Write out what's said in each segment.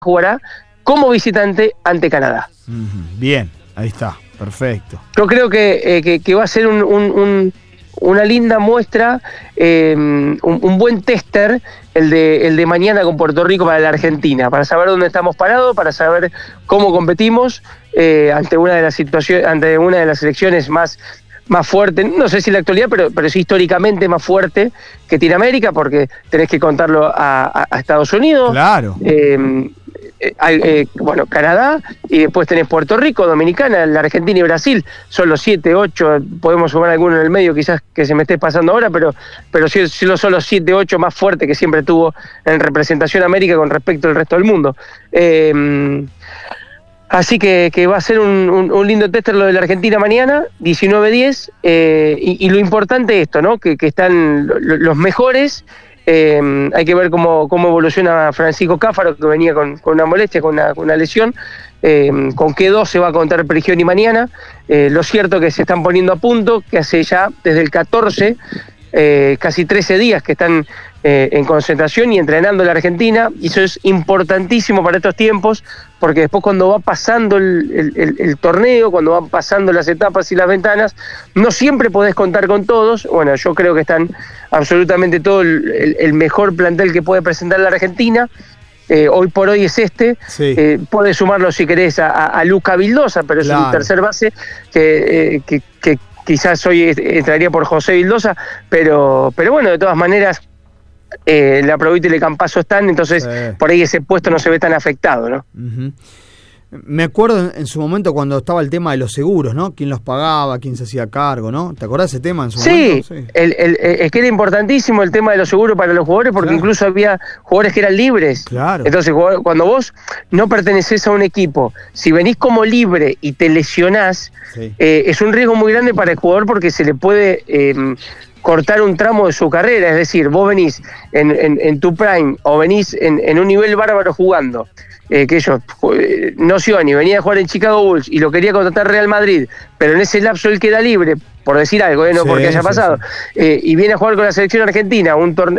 jugará como visitante ante Canadá. Bien, ahí está, perfecto. Yo creo que va a ser una linda muestra, un buen tester el de mañana con Puerto Rico para la Argentina, para saber dónde estamos parados, para saber cómo competimos ante una de las situaciones, ante una de las selecciones más fuerte, no sé si en la actualidad, pero sí históricamente más fuerte que tiene América, porque tenés que contarlo a Estados Unidos. Claro. Bueno, Canadá, y después tenés Puerto Rico, Dominicana, la Argentina y Brasil. Son los 7, 8, podemos sumar alguno en el medio, quizás que se me esté pasando ahora, pero sí son los 7, 8 más fuertes que siempre tuvo en representación América con respecto al resto del mundo. Así que va a ser un lindo tester lo de la Argentina mañana, 19-10, y lo importante es esto, ¿no? Que están los mejores. Hay que ver cómo evoluciona Francisco Cáfaro, que venía con una molestia, con una lesión, con qué 2 se va a contar Prigioni mañana. Lo cierto que se están poniendo a punto, que hace ya desde el 14, casi 13 días que están en concentración y entrenando en la Argentina, y eso es importantísimo para estos tiempos, porque después cuando va pasando el torneo, cuando van pasando las etapas y las ventanas, no siempre podés contar con todos. Bueno, yo creo que están absolutamente todo el mejor plantel que puede presentar la Argentina. Hoy por hoy es este. Sí. Podés sumarlo si querés a Luca Vildosa, pero claro, es un tercer base que quizás hoy entraría por José Vildosa, pero bueno, de todas maneras la Provita y el Campazo están, entonces por ahí ese puesto no se ve tan afectado, ¿no? Uh-huh. Me acuerdo en su momento cuando estaba el tema de los seguros, ¿no? ¿Quién los pagaba? ¿Quién se hacía cargo? ¿No? ¿Te acordás de ese tema en su momento? Sí, es que era importantísimo el tema de los seguros para los jugadores, porque incluso había jugadores que eran libres. Claro. Entonces, cuando vos no pertenecés a un equipo, si venís como libre y te lesionás, es un riesgo muy grande para el jugador, porque se le puede cortar un tramo de su carrera. Es decir, vos venís en tu prime o venís en un nivel bárbaro jugando, que yo, Nocioni venía a jugar en Chicago Bulls y lo quería contratar Real Madrid, pero en ese lapso él queda libre, por decir algo, no porque haya pasado, y viene a jugar con la selección argentina,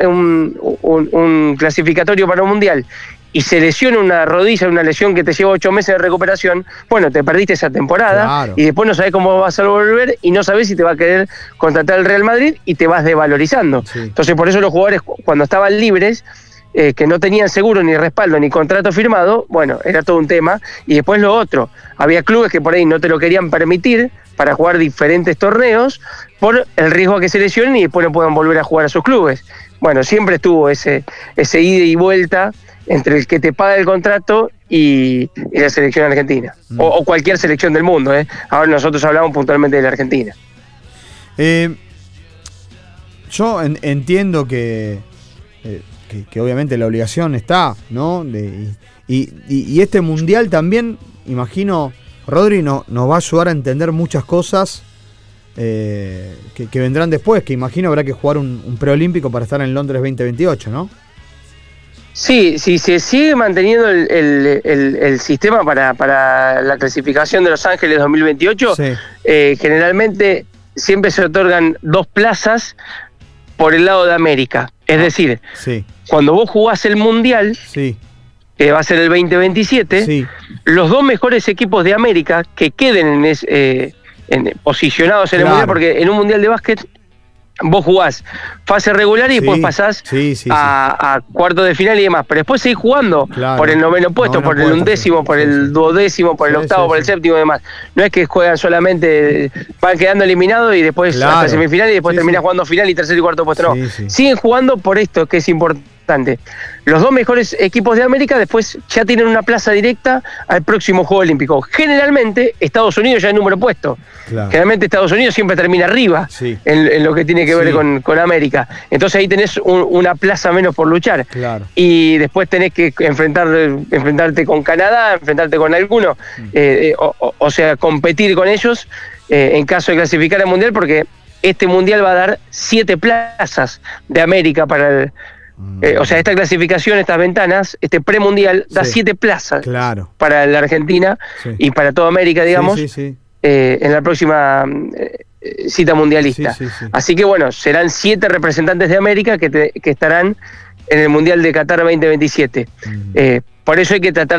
un clasificatorio para un mundial, y se lesiona una rodilla, una lesión que te lleva 8 meses de recuperación, bueno, te perdiste esa temporada, claro, y después no sabés cómo vas a volver, y no sabés si te va a querer contratar el Real Madrid, y te vas desvalorizando. Entonces, por eso los jugadores, cuando estaban libres, que no tenían seguro, ni respaldo, ni contrato firmado, bueno, era todo un tema. Y después lo otro, había clubes que por ahí no te lo querían permitir para jugar diferentes torneos por el riesgo a que se lesionen y después no puedan volver a jugar a sus clubes. Bueno, siempre estuvo ese ida y vuelta entre el que te paga el contrato y la selección argentina, o cualquier selección del mundo, Ahora nosotros hablamos puntualmente de la Argentina. Yo entiendo que obviamente la obligación está, ¿no? Y este mundial también, imagino, Rodri, nos va a ayudar a entender muchas cosas que vendrán después, que imagino habrá que jugar un preolímpico para estar en Londres 2028, ¿no? Sí, si se sigue manteniendo el sistema para la clasificación de Los Ángeles 2028, generalmente siempre se otorgan 2 plazas por el lado de América. Es decir, cuando vos jugás el Mundial, que va a ser el 2027, los 2 mejores equipos de América que queden posicionados en el Mundial, porque en un Mundial de básquet vos jugás fase regular y después pasás a cuartos de final y demás, pero después seguís jugando por el 9º puesto, por el 11º, por el 12º, por el 8º, por el 7º y demás. No es que juegan solamente, van quedando eliminados y después hasta semifinal y después terminás jugando final y 3º y 4º puesto. Siguen jugando por esto, que es importante. Los 2 mejores equipos de América después ya tienen una plaza directa al próximo Juego Olímpico. Generalmente Estados Unidos ya es número puesto. Generalmente Estados Unidos siempre termina arriba en lo que tiene que ver con América. Entonces ahí tenés una plaza menos por luchar. Y después tenés que enfrentarte con Canadá, enfrentarte con alguno, o sea, competir con ellos en caso de clasificar al Mundial, porque este Mundial va a dar 7 plazas de América para el... o sea, esta clasificación, estas ventanas, este premundial da 7 plazas para la Argentina y para toda América, digamos, en la próxima cita mundialista. Así que bueno, serán 7 representantes de América que estarán en el Mundial de Qatar 2027. Por eso hay que tratar